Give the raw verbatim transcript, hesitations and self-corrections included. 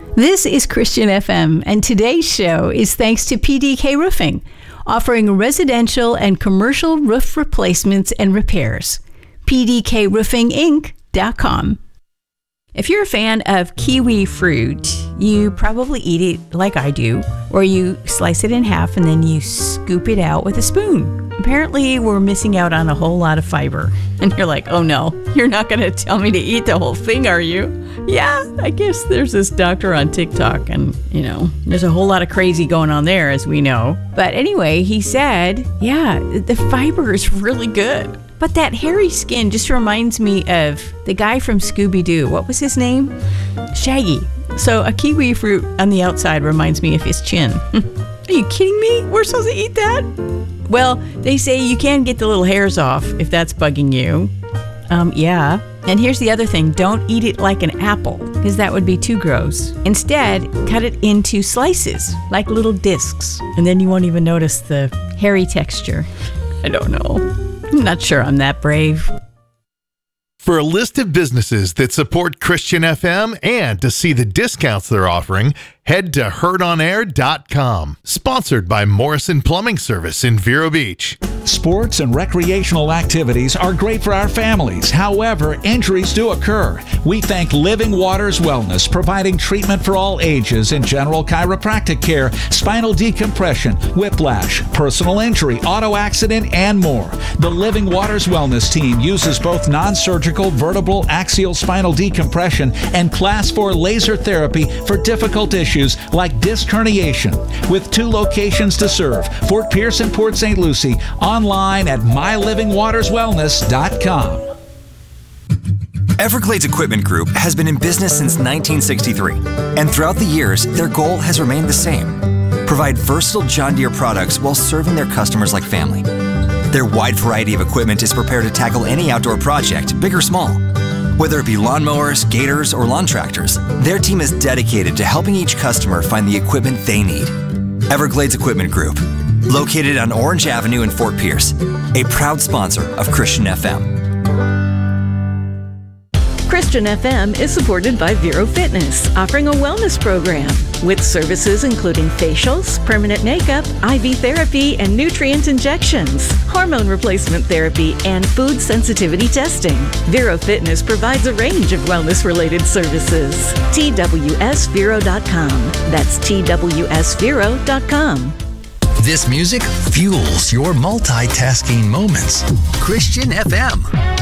This is Christian F M, and today's show is thanks to P D K Roofing, offering residential and commercial roof replacements and repairs. P D K roofing inc dot com. If you're a fan of kiwi fruit, you probably eat it like I do, or you slice it in half and then you scoop it out with a spoon. Apparently, we're missing out on a whole lot of fiber. And you're like, oh no, you're not going to tell me to eat the whole thing, are you? Yeah, I guess there's this doctor on TikTok and, you know, there's a whole lot of crazy going on there, as we know. But anyway, he said, yeah, the fiber is really good. But that hairy skin just reminds me of the guy from Scooby-Doo. What was his name? Shaggy. So a kiwi fruit on the outside reminds me of his chin. Are you kidding me? We're supposed to eat that? Well, they say you can get the little hairs off if that's bugging you. Um, yeah. And here's the other thing. Don't eat it like an apple, because that would be too gross. Instead, cut it into slices, like little discs. And then you won't even notice the hairy texture. I don't know. I'm not sure I'm that brave. For a list of businesses that support Christian F M and to see the discounts they're offering, head to heard on air dot com. Sponsored by Morrison Plumbing Service in Vero Beach. Sports and recreational activities are great for our families. However, injuries do occur. We thank Living Waters Wellness, providing treatment for all ages in general chiropractic care, spinal decompression, whiplash, personal injury, auto accident, and more. The Living Waters Wellness team uses both non-surgical vertebral axial spinal decompression and class four laser therapy for difficult issues like disc herniation. With two locations to serve, Fort Pierce and Port Saint Lucie, online at my living waters wellness dot com. Everglades Equipment Group has been in business since nineteen sixty-three, and throughout the years, their goal has remained the same: provide versatile John Deere products while serving their customers like family. Their wide variety of equipment is prepared to tackle any outdoor project, big or small. Whether it be lawnmowers, gators, or lawn tractors, their team is dedicated to helping each customer find the equipment they need. Everglades Equipment Group, located on Orange Avenue in Fort Pierce, a proud sponsor of Christian F M. Christian F M is supported by Vero Fitness, offering a wellness program with services including facials, permanent makeup, I V therapy, and nutrient injections, hormone replacement therapy, and food sensitivity testing. Vero Fitness provides a range of wellness-related services. T W S Vero dot com. That's T W S Vero dot com. This music fuels your multitasking moments. Christian F M.